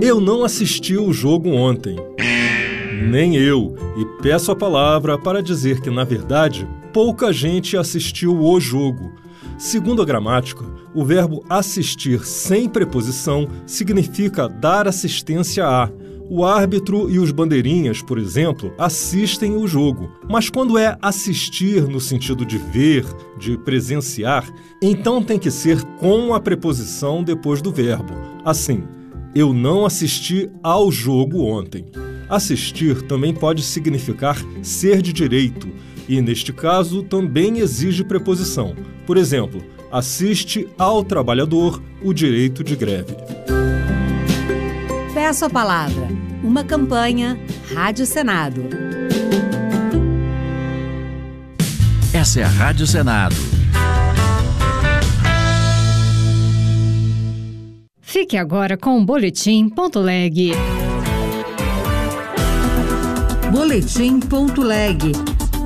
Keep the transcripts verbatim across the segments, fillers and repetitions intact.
Eu não assisti o jogo ontem. Nem eu, e peço a palavra para dizer que, na verdade, pouca gente assistiu o jogo. Segundo a gramática, o verbo assistir sem preposição significa dar assistência a. O árbitro e os bandeirinhas, por exemplo, assistem o jogo. Mas quando é assistir no sentido de ver, de presenciar, então tem que ser com a preposição depois do verbo. Assim, eu não assisti ao jogo ontem. Assistir também pode significar ser de direito, e neste caso também exige preposição. Por exemplo, assiste ao trabalhador o direito de greve. Peço a palavra. Uma campanha Rádio Senado. Essa é a Rádio Senado. Fique agora com o Boletim ponto leg. Boletim ponto leg.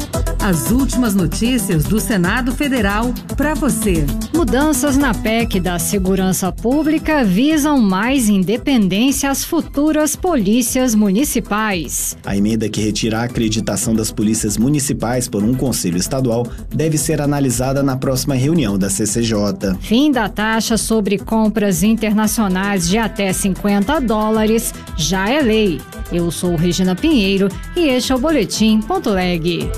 As últimas notícias do Senado Federal para você. Mudanças na P E C da Segurança Pública visam mais independência às futuras polícias municipais. A emenda que retira a acreditação das polícias municipais por um conselho estadual deve ser analisada na próxima reunião da C C J. Fim da taxa sobre compras internacionais de até cinquenta dólares já é lei. Eu sou Regina Pinheiro e este é o Boletim ponto leg.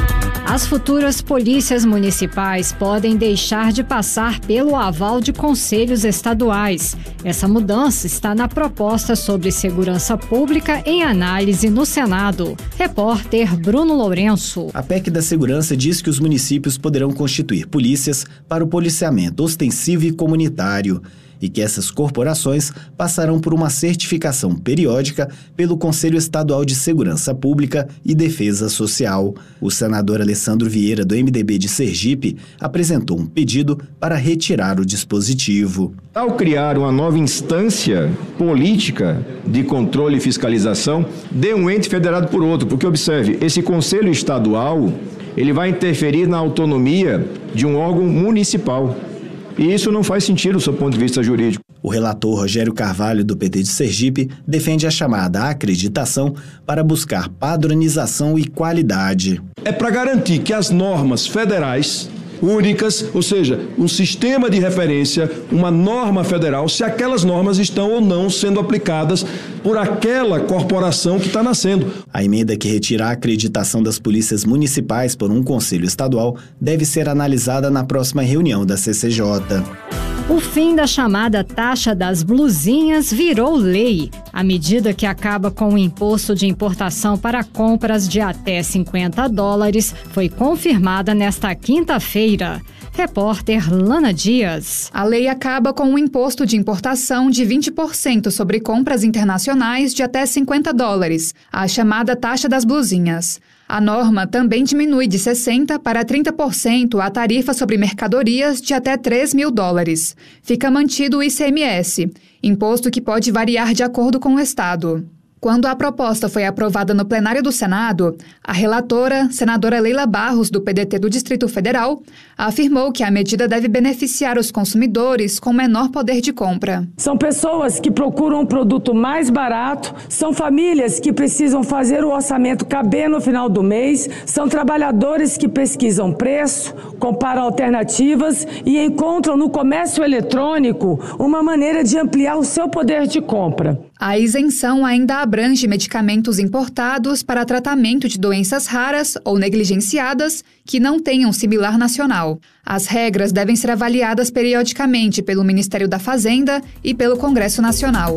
As futuras polícias municipais podem deixar de passar pelo aval de conselhos estaduais. Essa mudança está na proposta sobre segurança pública em análise no Senado. Repórter Bruno Lourenço. A P E C da Segurança diz que os municípios poderão constituir polícias para o policiamento ostensivo e comunitário, e que essas corporações passarão por uma certificação periódica pelo Conselho Estadual de Segurança Pública e Defesa Social. O senador Alessandro Vieira, do M D B de Sergipe, apresentou um pedido para retirar o dispositivo. Ao criar uma nova instância política de controle e fiscalização, dê um ente federado por outro, porque observe, esse Conselho Estadual, ele vai interferir na autonomia de um órgão municipal. E isso não faz sentido do seu ponto de vista jurídico. O relator Rogério Carvalho, do P T de Sergipe, defende a chamada acreditação para buscar padronização e qualidade. É para garantir que as normas federais únicas, ou seja, um sistema de referência, uma norma federal, se aquelas normas estão ou não sendo aplicadas por aquela corporação que está nascendo. A emenda que retira a acreditação das polícias municipais por um conselho estadual deve ser analisada na próxima reunião da C C J. O fim da chamada taxa das blusinhas virou lei. A medida que acaba com o imposto de importação para compras de até cinquenta dólares foi confirmada nesta quinta-feira. Repórter Lana Dias. A lei acaba com o imposto de importação de vinte por cento sobre compras internacionais de até cinquenta dólares, a chamada taxa das blusinhas. A norma também diminui de sessenta por cento para trinta por cento a tarifa sobre mercadorias de até três mil dólares. Fica mantido o I C M S, imposto que pode variar de acordo com o estado. Quando a proposta foi aprovada no plenário do Senado, a relatora, senadora Leila Barros, do P D T do Distrito Federal, afirmou que a medida deve beneficiar os consumidores com menor poder de compra. São pessoas que procuram um produto mais barato, são famílias que precisam fazer o orçamento caber no final do mês, são trabalhadores que pesquisam preço, comparam alternativas e encontram no comércio eletrônico uma maneira de ampliar o seu poder de compra. A isenção ainda abrange medicamentos importados para tratamento de doenças raras ou negligenciadas que não tenham similar nacional. As regras devem ser avaliadas periodicamente pelo Ministério da Fazenda e pelo Congresso Nacional.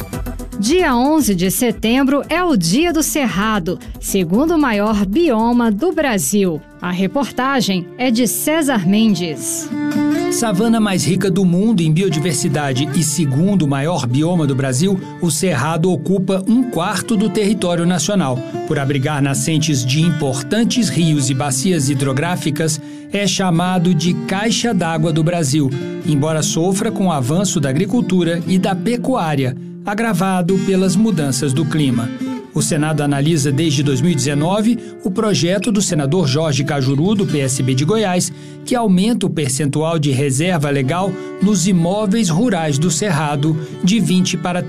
Dia onze de setembro é o Dia do Cerrado, segundo maior bioma do Brasil. A reportagem é de César Mendes. Savana mais rica do mundo em biodiversidade e segundo maior bioma do Brasil, o Cerrado ocupa um quarto do território nacional. Por abrigar nascentes de importantes rios e bacias hidrográficas, é chamado de Caixa d'Água do Brasil, embora sofra com o avanço da agricultura e da pecuária, agravado pelas mudanças do clima. O Senado analisa desde dois mil e dezenove o projeto do senador Jorge Cajuru, do P S B de Goiás, que aumenta o percentual de reserva legal nos imóveis rurais do Cerrado de vinte para